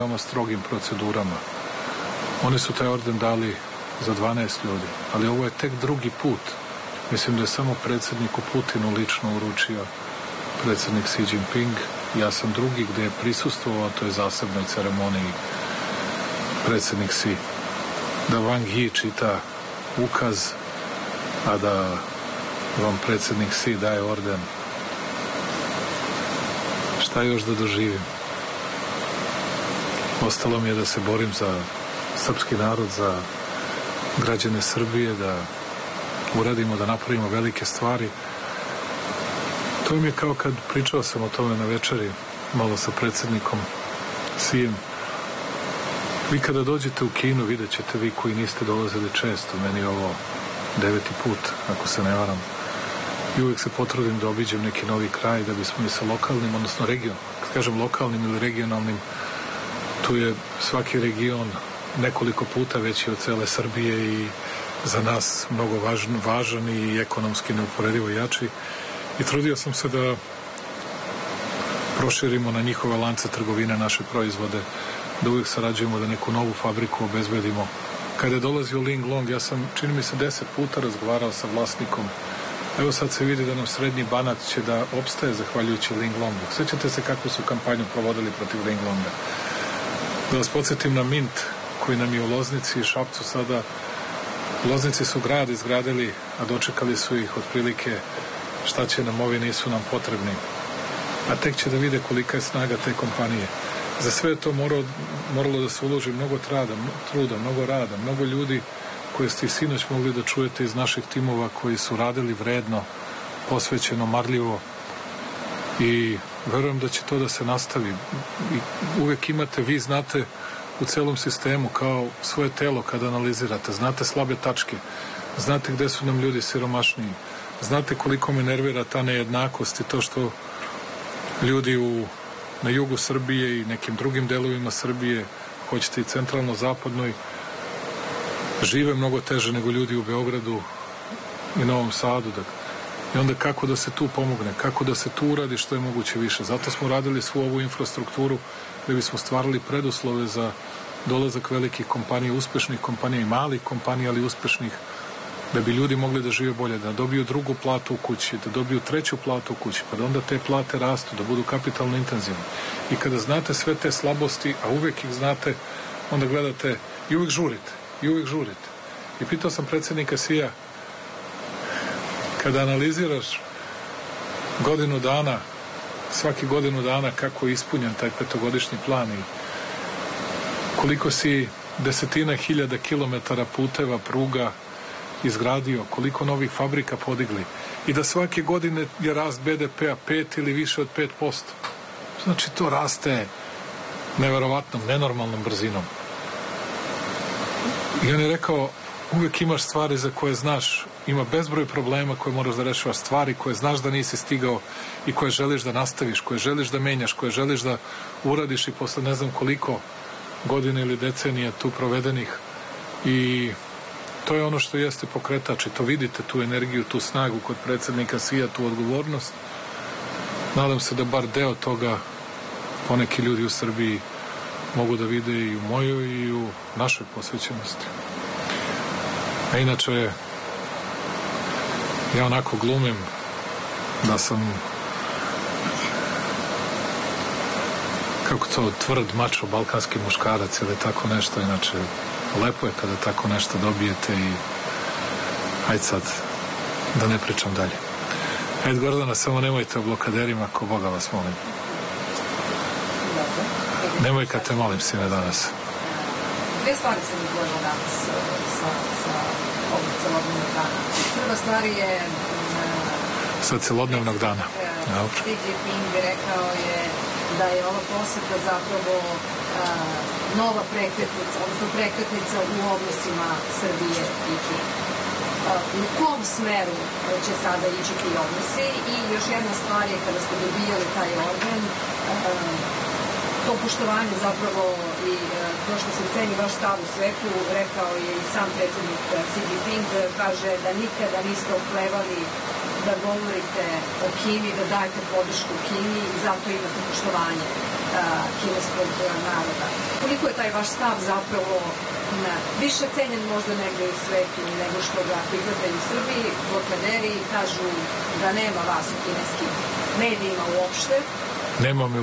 veoma strogim procedurama. Oni su taj orden dali za 12 ljudi, ali ovo je tek drugi put. Mislim da je samo predsjedniku Putinu lično uručio predsjednik Xi Jinping. Ja sam drugi gde je prisustvovao toj zasebnoj ceremoniji predsjednik Xi. Da Wang Yi čita ukaz, a da vam predsjednik Xi daje orden. Šta još da doživim? Ostalo mi je da se borim za srpski narod, za građane Srbije, da uradimo, da napravimo velike stvari. To mi je kao kad pričao sam o tome na večeri malo sa predsjednikom Xijem. Vi kada dođete u Kinu, vidjet ćete vi koji niste dolazili često, meni je ovo 9. put, ako se ne varam. I uvijek se potrudim da obiđem neki novi kraj, da bismo i sa lokalnim, odnosno kad kažem lokalnim ili regionalnim, tu je svaki region nekoliko puta veći od cele Srbije i za nas mnogo važan i ekonomski neuporedivo jači. I trudio sam se da proširimo na njihove lance trgovine naše proizvode, da uvijek sarađujemo, da neku novu fabriku obezbedimo. Kada je dolazio Ling Long, ja sam, čini mi se, 10 puta razgovarao sa vlasnikom. Evo sad se vidi da nam srednji Banat će da opstaje zahvaljujući Ling Longu. Sjećate se kakvu su kampanju provodili protiv Ling Longa? Da vas podsjetim na Mint koji nam je u Loznici i Šapcu sada. Loznici su grad izgradili, a dočekali su ih otprilike šta će nam, ovi nisu nam potrebni. A tek će da vide kolika je snaga te kompanije. Za sve je to moralo da se uloži mnogo truda, mnogo rada, mnogo ljudi koje ste i sinoć mogli da čujete iz naših timova koji su radili vredno, posvećeno, marljivo i verujem da će to da se nastavi. I uvek imate, vi znate u celom sistemu kao svoje telo kada analizirate, znate slabe tačke, znate gde su nam ljudi siromašniji, znate koliko me nervira ta nejednakost i to što ljudi na jugu Srbije i nekim drugim delovima Srbije, hoćete i centralno-zapadnoj, žive mnogo teže nego ljudi u Beogradu i Novom Sadu. I onda kako da se tu pomogne, kako da se tu uradi što je moguće više. Zato smo radili svu ovu infrastrukturu da bismo stvarali preduslove za dolazak velikih kompanija, uspešnih kompanija i malih kompanija, ali uspešnih, da bi ljudi mogli da žive bolje, da dobiju drugu platu u kući, da dobiju treću platu u kući, pa da onda te plate rastu, da budu kapitalno intenzivne. I kada znate sve te slabosti, a uvek ih znate, onda gledate i uvek žurite. I pitao sam predsjednika Xija, kada analiziraš godinu dana, svaki godinu dana kako je ispunjen taj petogodišnji plan i koliko si desetina hiljada kilometara puteva, pruga izgradio, koliko novih fabrika podigli i da svake godine je rast BDP-a 5 ili više od 5%. Znači to raste neverovatnom, nenormalnom brzinom. I on je rekao, uvek imaš stvari za koje znaš, ima bezbroj problema koje moraš da rešavaš, stvari koje znaš da nisi stigao i koje želiš da nastaviš, koje želiš da menjaš, koje želiš da uradiš i posle ne znam koliko godina ili decenija tu provedenih. I to je ono što jeste pokretač i to vidite, tu energiju, tu snagu kod predsjednika Xija, tu odgovornost. Nadam se da bar deo toga poneki ljudi u Srbiji mogu da vide i u mojoj i u našoj posvećenosti. A inače, ja onako glumim da sam, kako to, tvrd mačo, balkanski muškarac ili tako nešto. Inače, lepo je kada tako nešto dobijete i hajde sad da ne pričam dalje. Ajde, Gordana, samo nemojte o blokaderima, ko Boga vas molim. Nemoj kad te molim, sine, danas. Dve stvari sam izložila danas sa ovog celodnevnog dana. Prva stvar je... Sa celodnevnog dana. Xi Jinping rekao je da je ova poseta zapravo nova prekretnica, odnosno prekretnica u odnosima Srbije i Kine. U kom smeru će sada ići ti odnosi? I još jedna stvar je kada ste dobijali taj orden, to poštovanje zapravo i to što se ceni vaš stav u svetu, rekao je i sam predsjednik Xi Jinping, kaže da nikada niste oklevali da govorite o Kini, da dajete podršku Kini i zato imate poštovanje kineskog naroda. Koliko je taj vaš stav zapravo više cenjen možda negde u svetu nego što ga prihvataju u Srbiji, blokaderi kažu da nema vas u kineskim medijima uopšte. Nema me